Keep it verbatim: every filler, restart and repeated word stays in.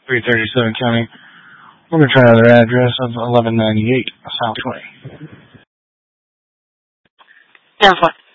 three thirty-seven County. We're going to try another address of eleven ninety-eight South twenty. Yeah, fine.